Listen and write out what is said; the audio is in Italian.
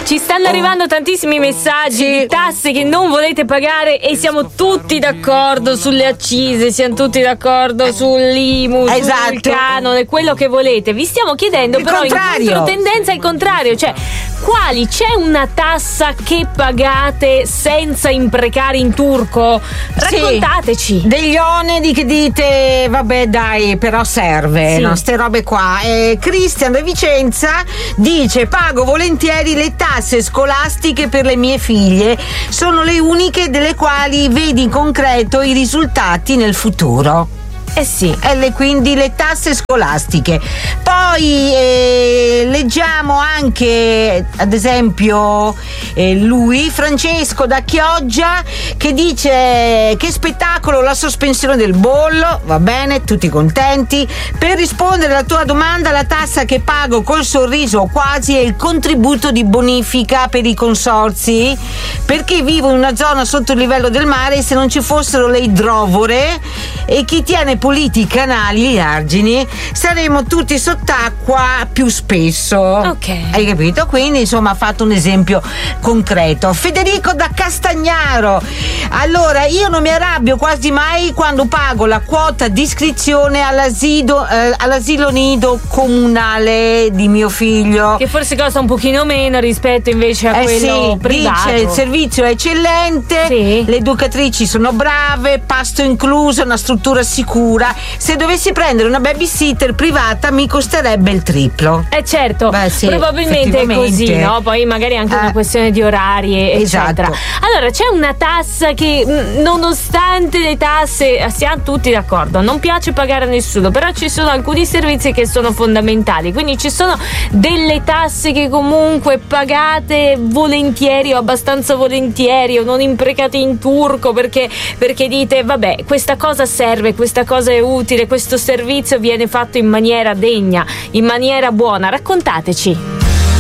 Ci stanno arrivando tantissimi messaggi di tasse che non volete pagare e siamo tutti d'accordo sulle accise, siamo tutti d'accordo sull'IMU, sul canone, quello che volete. Vi stiamo chiedendo però in controtendenza il contrario, cioè c'è una tassa che pagate senza imprecare in turco? Raccontateci. Degli oneri che dite vabbè dai, però serve, no? Ste robe qua. Cristian da Vicenza dice: pago volentieri le tasse scolastiche per le mie figlie, sono le uniche delle quali vedi in concreto i risultati nel futuro. Quindi le tasse scolastiche. Poi leggiamo anche ad esempio lui, Francesco da Chioggia, che dice: che spettacolo la sospensione del bollo, va bene, tutti contenti. Per rispondere alla tua domanda, la tassa che pago col sorriso o quasi è il contributo di bonifica per i consorzi, perché vivo in una zona sotto il livello del mare e se non ci fossero le idrovore e chi tiene puliti i canali, gli argini, saremo tutti sott'acqua più spesso. Hai capito? Quindi insomma ha fatto un esempio concreto. Federico da Castagnaro: allora io non mi arrabbio quasi mai quando pago la quota di iscrizione all'asilo nido comunale di mio figlio, che forse costa un pochino meno rispetto invece a quello privato. Dice il servizio è eccellente, le educatrici sono brave, pasto incluso, una struttura sicura. Se dovessi prendere una babysitter privata mi costerebbe il triplo. Certo, probabilmente è così, no? Poi magari anche una questione di orari, eccetera. Allora c'è una tassa che nonostante le tasse siamo tutti d'accordo, non piace pagare a nessuno, però ci sono alcuni servizi che sono fondamentali, quindi ci sono delle tasse che comunque pagate volentieri o abbastanza volentieri o non imprecate in turco perché dite vabbè, questa cosa serve, questa cosa è utile, questo servizio viene fatto in maniera degna, in maniera buona. Raccontateci.